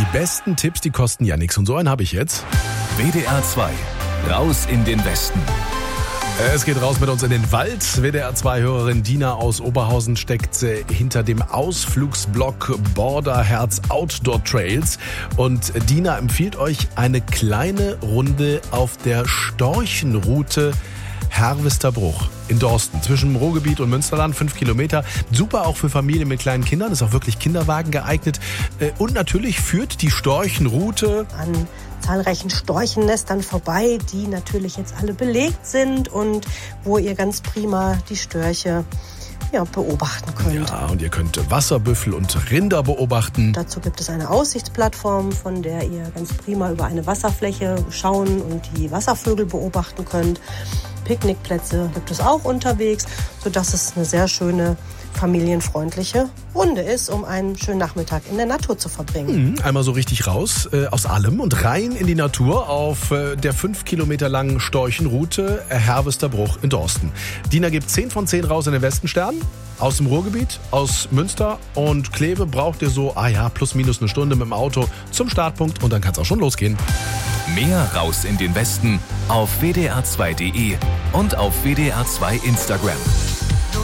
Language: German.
Die besten Tipps, die kosten ja nichts. Und so einen habe ich jetzt. WDR 2. Raus in den Westen. Es geht raus mit uns in den Wald. WDR-2-Hörerin Dina aus Oberhausen steckt hinter dem Ausflugsblock Borderherz Outdoor Trails. Und Dina empfiehlt euch eine kleine Runde auf der Storchenroute Herwesterbruch in Dorsten, zwischen dem Ruhrgebiet und Münsterland, 5 Kilometer. Super auch für Familien mit kleinen Kindern, ist auch wirklich Kinderwagen geeignet. Und natürlich führt die Storchenroute an zahlreichen Storchennestern vorbei, die natürlich jetzt alle belegt sind und wo ihr ganz prima die Störche beobachten könnt. Ja, und ihr könnt Wasserbüffel und Rinder beobachten. Dazu gibt es eine Aussichtsplattform, von der ihr ganz prima über eine Wasserfläche schauen und die Wasservögel beobachten könnt. Picknickplätze gibt es auch unterwegs, sodass es eine sehr schöne, familienfreundliche Runde ist, um einen schönen Nachmittag in der Natur zu verbringen. Einmal so richtig raus aus allem und rein in die Natur auf der 5 Kilometer langen Storchenroute Herwesterbruch in Dorsten. Dina gibt 10 von 10 raus in den Westenstern. Aus dem Ruhrgebiet, aus Münster und Kleve braucht ihr so, plus minus eine Stunde mit dem Auto zum Startpunkt und dann kann es auch schon losgehen. Mehr Raus in den Westen auf wdr2.de und auf WDR 2 Instagram.